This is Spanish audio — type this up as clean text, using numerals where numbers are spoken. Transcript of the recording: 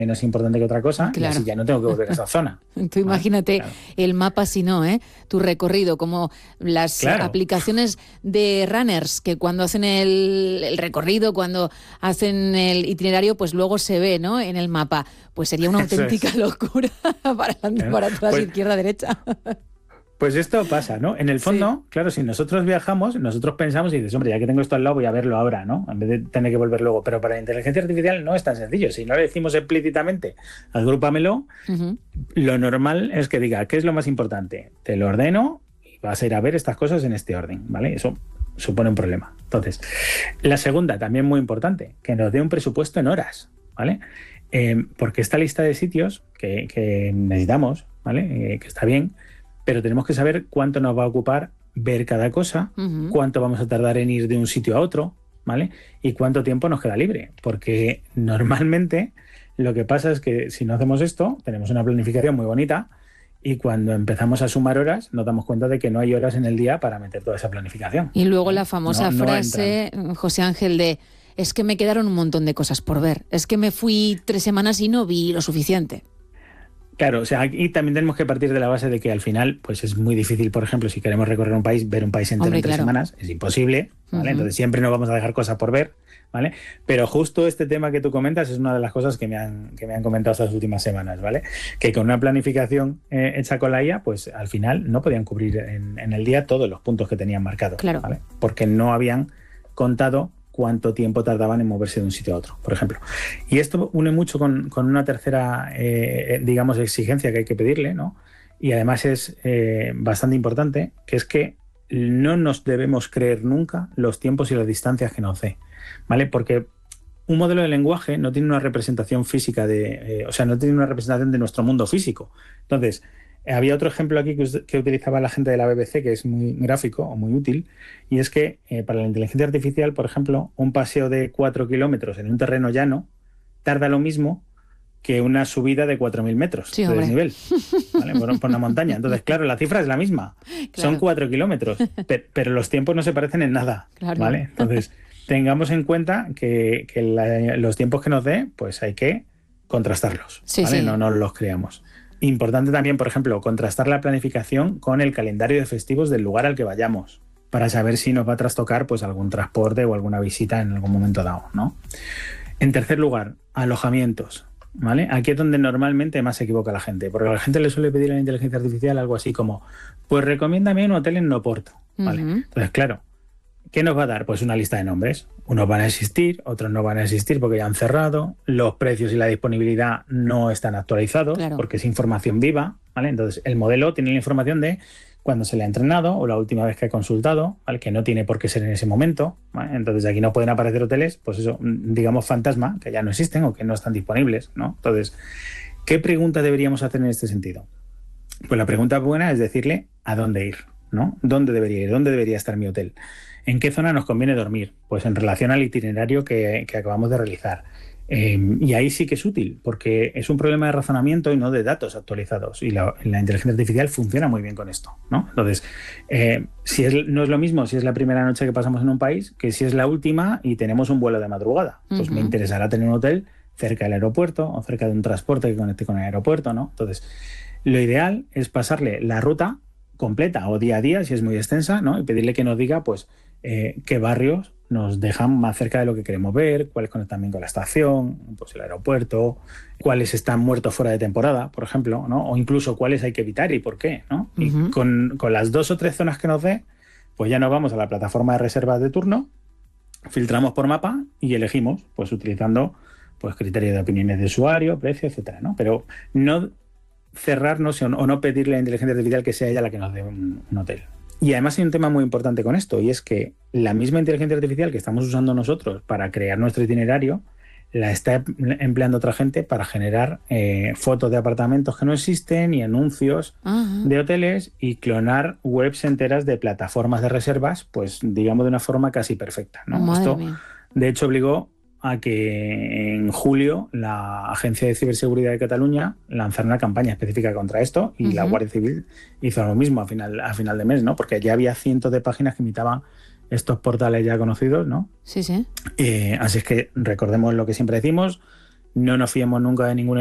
menos importante que otra cosa, claro. Y así ya no tengo que volver a esa zona. Tú imagínate claro. El mapa si no, tu recorrido, como las aplicaciones de runners que cuando hacen el recorrido, cuando hacen el itinerario, pues luego se ve, ¿no?, en el mapa. Pues sería una auténtica locura para adelante, para atrás, izquierda, derecha. Pues esto pasa, ¿no? En el fondo, claro, si nosotros viajamos, nosotros pensamos y dices, hombre, ya que tengo esto al lado, voy a verlo ahora, ¿no? En vez de tener que volver luego. Pero para la inteligencia artificial no es tan sencillo. Si no le decimos explícitamente, agrúpamelo, lo normal es que diga, ¿qué es lo más importante? Te lo ordeno y vas a ir a ver estas cosas en este orden, ¿vale? Eso supone un problema. Entonces, la segunda, también muy importante, que nos dé un presupuesto en horas, ¿vale? Porque esta lista de sitios que necesitamos, ¿vale? Que está bien, pero tenemos que saber cuánto nos va a ocupar ver cada cosa, cuánto vamos a tardar en ir de un sitio a otro, ¿vale? Y cuánto tiempo nos queda libre. Porque normalmente lo que pasa es que si no hacemos esto, tenemos una planificación muy bonita y cuando empezamos a sumar horas nos damos cuenta de que no hay horas en el día para meter toda esa planificación. Y luego la famosa frase, José Ángel, de es que me quedaron un montón de cosas por ver, es que me fui 3 semanas y no vi lo suficiente. Claro, o sea, aquí también tenemos que partir de la base de que al final pues es muy difícil, por ejemplo, si queremos recorrer un país, ver un país entero en 3 semanas, es imposible, ¿vale? Entonces siempre nos vamos a dejar cosas por ver, ¿vale? Pero justo este tema que tú comentas es una de las cosas que me han comentado estas últimas semanas, ¿vale? Que con una planificación hecha con la IA, pues al final no podían cubrir en el día todos los puntos que tenían marcados, ¿vale? Porque no habían contado cuánto tiempo tardaban en moverse de un sitio a otro, por ejemplo. Y esto une mucho con una tercera, digamos, exigencia que hay que pedirle, ¿no? Y además es bastante importante, que es que no nos debemos creer nunca los tiempos y las distancias que nos dé, ¿vale? Porque un modelo de lenguaje no tiene una representación física o sea, no tiene una representación de nuestro mundo físico. Entonces, había otro ejemplo aquí que utilizaba la gente de la BBC, que es muy gráfico o muy útil, y es que para la inteligencia artificial, por ejemplo, un paseo de 4 kilómetros en un terreno llano tarda lo mismo que una subida de 4.000 metros de desnivel, ¿vale? por una montaña. Entonces, claro, la cifra es la misma. Son 4 kilómetros, pero los tiempos no se parecen en nada, ¿vale? Entonces, tengamos en cuenta que los tiempos que nos dé, pues hay que contrastarlos, ¿vale? No nos los creamos. Importante también, por ejemplo, contrastar la planificación con el calendario de festivos del lugar al que vayamos para saber si nos va a trastocar pues algún transporte o alguna visita en algún momento dado, ¿no? En tercer lugar, alojamientos, ¿vale? Aquí es donde normalmente más se equivoca la gente, porque a la gente le suele pedir a la inteligencia artificial algo así como, pues recomiéndame un hotel en Oporto, ¿vale? Entonces, claro, ¿qué nos va a dar? Pues una lista de nombres. Unos van a existir, otros no van a existir porque ya han cerrado, los precios y la disponibilidad no están actualizados porque es información viva, ¿vale? Entonces el modelo tiene la información de cuando se le ha entrenado o la última vez que ha consultado, ¿vale? Que no tiene por qué ser en ese momento, ¿vale? Entonces aquí no pueden aparecer hoteles, pues eso, digamos fantasma, que ya no existen o que no están disponibles, ¿no? Entonces, ¿qué pregunta deberíamos hacer en este sentido? Pues la pregunta buena es decirle a dónde ir, ¿no? ¿Dónde debería ir? ¿Dónde debería estar mi hotel? ¿En qué zona nos conviene dormir? Pues en relación al itinerario que acabamos de realizar. Y ahí sí que es útil, porque es un problema de razonamiento y no de datos actualizados. Y la inteligencia artificial funciona muy bien con esto, ¿no? Entonces, no es lo mismo si es la primera noche que pasamos en un país que si es la última y tenemos un vuelo de madrugada. Pues me interesará tener un hotel cerca del aeropuerto o cerca de un transporte que conecte con el aeropuerto, ¿no? Entonces, lo ideal es pasarle la ruta completa o día a día, si es muy extensa, ¿no? Y pedirle que nos diga, pues, qué barrios nos dejan más cerca de lo que queremos ver, cuáles conectan bien con la estación, pues el aeropuerto, cuáles están muertos fuera de temporada, por ejemplo, ¿no? O incluso cuáles hay que evitar y por qué, ¿no? Y con las 2 o 3 zonas que nos dé, pues ya nos vamos a la plataforma de reservas de turno, filtramos por mapa y elegimos, pues utilizando pues criterios de opiniones de usuario, precio, etcétera, ¿no? Pero no cerrarnos o no pedirle a la inteligencia artificial que sea ella la que nos dé un hotel. Y además hay un tema muy importante con esto, y es que la misma inteligencia artificial que estamos usando nosotros para crear nuestro itinerario, la está empleando otra gente para generar fotos de apartamentos que no existen y anuncios de hoteles y clonar webs enteras de plataformas de reservas, pues digamos de una forma casi perfecta, ¿no? Esto, de hecho, obligó a que en julio la Agencia de Ciberseguridad de Cataluña lanzara una campaña específica contra esto y la Guardia Civil hizo lo mismo a final de mes, ¿no? Porque ya había cientos de páginas que imitaban estos portales ya conocidos, ¿no? Sí, sí. Así es que recordemos lo que siempre decimos, no nos fiemos nunca de ningún